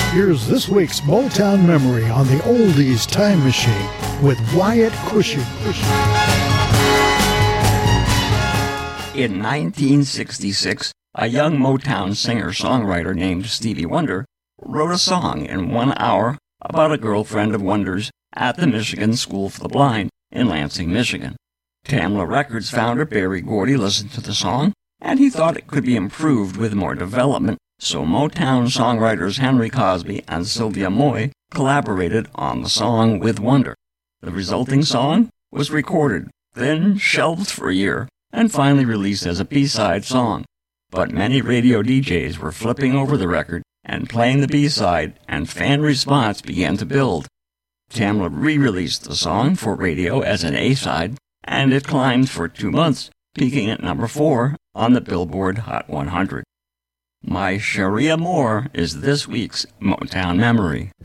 Here's this week's Motown Memory on the Oldies Time Machine with Wyatt Cushing. In 1966, a young Motown singer-songwriter named Stevie Wonder wrote a song in 1 hour about a girlfriend of Wonder's at the Michigan School for the Blind in Lansing, Michigan. Tamla Records founder Berry Gordy listened to the song, and he thought it could be improved with more development, so Motown songwriters Henry Cosby and Sylvia Moy collaborated on the song with Wonder. The resulting song was recorded, then shelved for a year, and finally released as a B-side song. But many radio DJs were flipping over the record and playing the B-side, and fan response began to build. Tamla re-released the song for radio as an A-side, and it climbed for 2 months, peaking at number 4 on the Billboard Hot 100. My Cherie Amour is this week's Motown Memory.